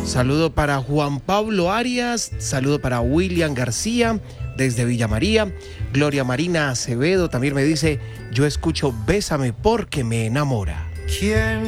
Saludo para Juan Pablo Arias, saludo para William García desde Villa María. Gloria Marina Acevedo también me dice, yo escucho Bésame porque me enamora. ¿Quién